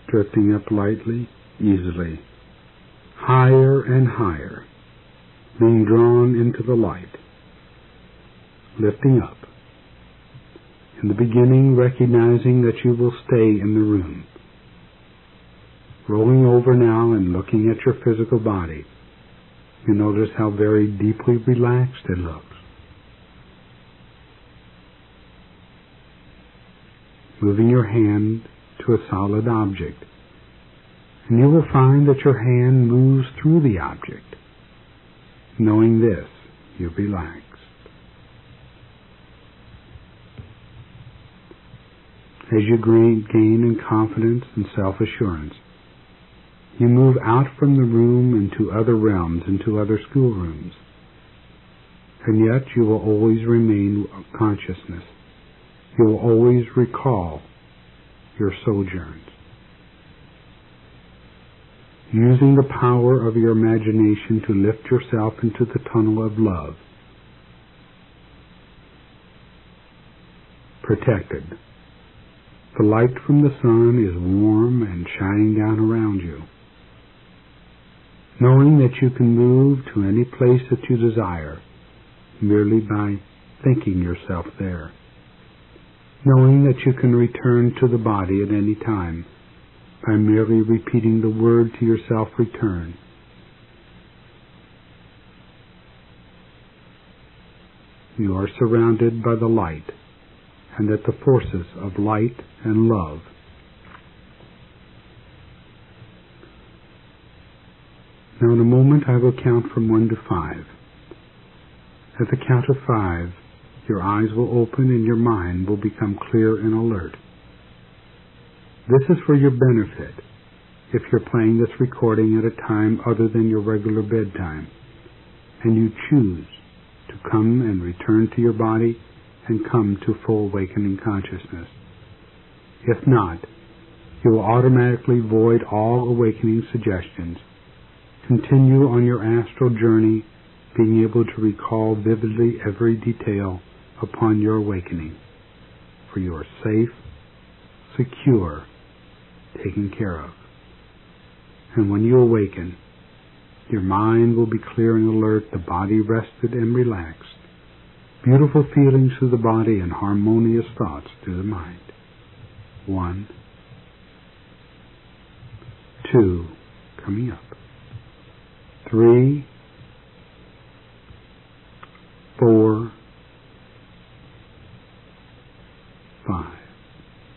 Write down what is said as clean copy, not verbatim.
drifting up lightly, easily, higher and higher, being drawn into the light, lifting up. In the beginning, recognizing that you will stay in the room. Rolling over now and looking at your physical body, you notice how very deeply relaxed it looks. Moving your hand to a solid object, and you will find that your hand moves through the object. Knowing this, you relax. As you gain in confidence and self-assurance, you move out from the room into other realms, into other schoolrooms. And yet you will always remain consciousness. You will always recall your sojourns. Using the power of your imagination to lift yourself into the tunnel of love. Protected. The light from the sun is warm and shining down around you. Knowing that you can move to any place that you desire merely by thinking yourself there. Knowing that you can return to the body at any time by merely repeating the word to yourself, return. You are surrounded by the light, and that the forces of light and love. Now in a moment I will count from 1 to 5. At the count of 5, your eyes will open and your mind will become clear and alert. This is for your benefit if you're playing this recording at a time other than your regular bedtime, and you choose to come and return to your body and come to full awakening consciousness. If not, you will automatically void all awakening suggestions. Continue on your astral journey, being able to recall vividly every detail upon your awakening, for you are safe, secure, taken care of. And when you awaken, your mind will be clear and alert, the body rested and relaxed, beautiful feelings through the body and harmonious thoughts through the mind. 1, 2, coming up. 3,